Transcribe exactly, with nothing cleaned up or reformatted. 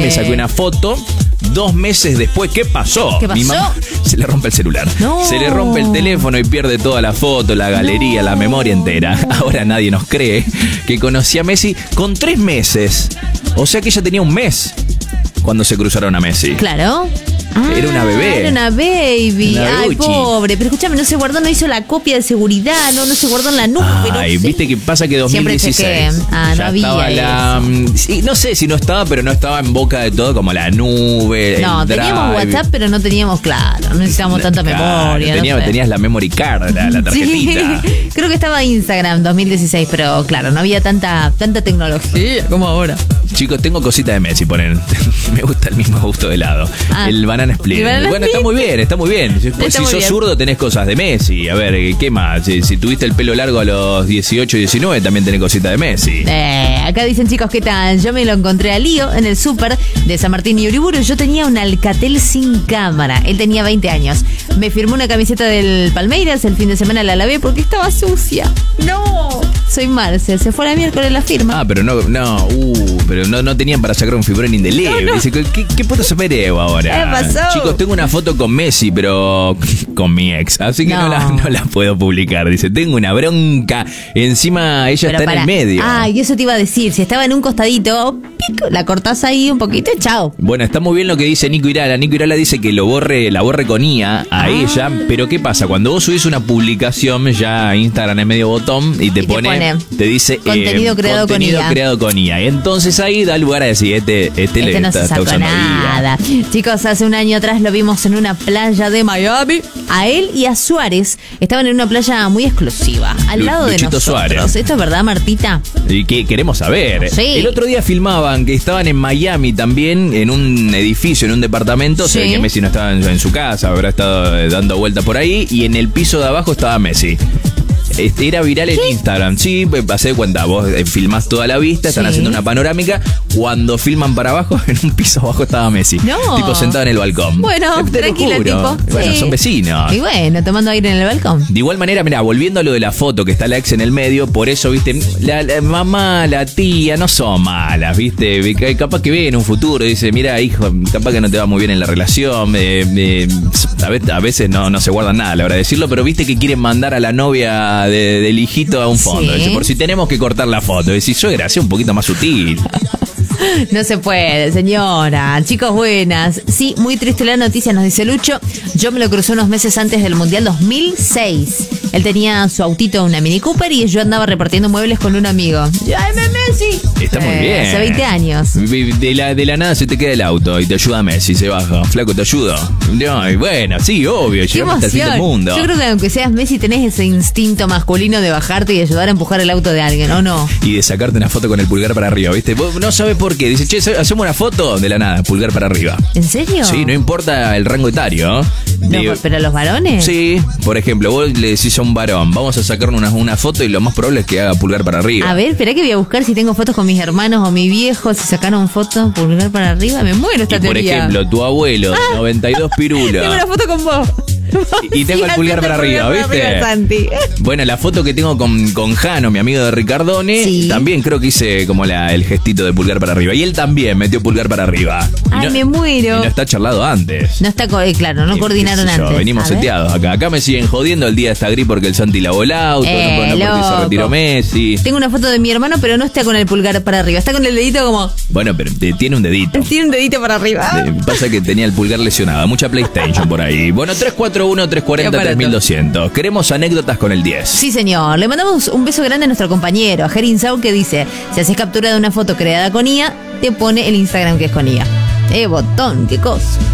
le saqué una foto. Dos meses después, ¿qué pasó? ¿Qué pasó? Mi mamá se le rompe el celular. No. Se le rompe el teléfono y pierde toda la foto, la galería, no. la memoria entera. Ahora nadie nos cree que conocí a Messi con tres meses. O sea que ella tenía un mes cuando se cruzaron a Messi. Claro. Era una bebé. Era una baby. Una Ay, bebuchi. Pobre. Pero escúchame, no se guardó, no hizo la copia de seguridad, no, no se guardó en la nube. Ay, no sé. viste que pasa que dos mil dieciséis. Siempre chequeé. Ah, ya no había estaba la, sí, no sé si no estaba, pero no estaba en boca de todo como la nube. No, el teníamos drive. WhatsApp, pero no teníamos, claro, no necesitábamos tanta Claro, memoria. tenía- no sé. Tenías la memory card, la, la tarjetita. Sí, creo que estaba Instagram dos mil dieciséis, pero claro, no había tanta, tanta tecnología como ahora. Chicos, tengo cosita de Messi, ponen. Me gusta el mismo gusto de helado. Ah. El banana split. El banana Bueno, está split. muy bien, está muy bien. Si Está si muy sos bien. zurdo tenés cosas de Messi. A ver, ¿qué más? Si, si tuviste el pelo largo a los dieciocho, diecinueve, también tenés cosita de Messi. Eh, acá dicen, chicos, ¿qué tal? Yo me lo encontré a Lío en el súper de San Martín y Uriburu. Yo tenía un Alcatel sin cámara. Él tenía veinte años. Me firmó una camiseta del Palmeiras. El fin de semana la lavé porque estaba sucia. No, soy Marcel. Se fue a la miércoles la firma. Ah, pero no, no, uh, pero no, no tenían para sacar un fibrón indeleble. No, no. Dice, ¿qué, qué puedo saber Evo ahora? ¿Qué pasó? Chicos, tengo una foto con Messi, pero con mi ex. Así que no, No. la, no la puedo publicar. Dice, tengo una bronca. Encima ella Pero está pará. en el medio. Ah, y eso te iba a decir. Si estaba en un costadito, pico, la cortás ahí un poquito y chao. Bueno, está muy bien lo que dice Nico Irala. Nico Irala dice que lo borre, la borre con I A a Ah. ella, pero ¿qué pasa? Cuando vos subís una publicación, ya Instagram es medio botón y te, Y te pone, pone te dice contenido creado con contenido I A. creado con I A. Entonces ahí da lugar a decir, este, este, Este le no está, se está sacó usando I A. nada. Chicos, hace un año atrás lo vimos en una playa de Miami. A él y a Suárez estaban en una playa muy exclusiva, al Lu- lado de Luchito nosotros. Suárez. ¿Esto es verdad, Martita? Y que queremos saber. Sí. El otro día filmaban que estaban en Miami también, en un edificio, en un departamento. Se ve Sí. que Messi no estaba en, en su casa, habrá estado eh, dando vuelta por ahí. Y en el piso de abajo estaba Messi. Este, era viral en Instagram. Sí, pues, pasé de cuenta. Vos eh, filmás toda la vista, están Sí. haciendo una panorámica. Cuando filman para abajo, en un piso abajo estaba Messi. No. Tipo sentado en el balcón. Bueno, Te lo tranquilo, juro. tipo. Bueno, Sí. son vecinos. Y bueno, tomando aire en el balcón. De igual manera, mira, volviendo a lo de la foto que está la ex en el medio, por eso, viste, la, la mamá, la tía, no son malas, viste, que- capaz que ve en un futuro, dice, mira, hijo, capaz que no te va muy bien en la relación, eh, eh, a veces, a veces no, no se guardan nada, la verdad decirlo, pero viste que quieren mandar a la novia de- del hijito a un fondo, Sí. dice, por si tenemos que cortar la foto, decís, suegra, sea un poquito más sutil. No se puede, señora. Chicos, buenas. Sí, muy triste la noticia, nos dice Lucho. Yo me lo crucé unos meses antes del Mundial dos mil seis. Él tenía su autito, una Mini Cooper, y yo andaba repartiendo muebles con un amigo. ¡Ay, Messi! Está muy Eh, bien. Hace veinte años. De la, de la nada se te queda el auto y te ayuda Messi, se baja. Flaco, ¿te ayudo? No, y bueno, sí, obvio, ¡Qué llegamos hasta el fin del emoción! mundo. Yo creo que aunque seas Messi tenés ese instinto masculino de bajarte y ayudar a empujar el auto de alguien, ¿o no? Y de sacarte una foto con el pulgar para arriba, ¿viste? Vos no sabes por qué. Dice, che, hacemos una foto de la nada, pulgar para arriba. ¿En serio? Sí, no importa el rango etario. No, Digo, pero los varones. sí, por ejemplo, vos le decís a un varón, vamos a sacarnos una, una foto y lo más probable es que haga pulgar para arriba. A ver, espera que voy a buscar si tengo fotos con mis hermanos o mi viejo, si sacaron fotos pulgar para arriba. Me muero esta Y por teoría. ejemplo, tu abuelo, de noventa y dos pirulos. Tengo una foto con vos. Y- y tengo el Sí, pulgar hacete para el arriba, pulgar para ¿viste? arriba, Santi. Bueno, la foto que tengo con, con Jano, mi amigo de Ricardone, Sí. también creo que hice como la, el gestito de pulgar para arriba. Y él también metió pulgar para arriba. Y Ay, no- me muero. Y no está charlado antes. No está, co- eh, claro, no Eh, coordinaron qué sé yo, antes. Venimos A ver. seteados acá. Acá me siguen jodiendo. El día está gris porque el Santi lavó el auto. Eh, no, no porque se loco. retiró Messi. Tengo una foto de mi hermano, pero no está con el pulgar para arriba. Está con el dedito como... Bueno, pero te- tiene un dedito. Tiene un dedito para arriba. Eh, Pasa que tenía el pulgar lesionado. Mucha PlayStation por ahí. Bueno, tres cuatro uno, tres cuatro cero, tres mil doscientos. Queremos anécdotas con el diez. Sí, señor. Le mandamos un beso grande a nuestro compañero, a Gerin Sau, que dice, si haces captura de una foto creada con I A, te pone el Instagram que es con I A. Eh, botón, qué cosa.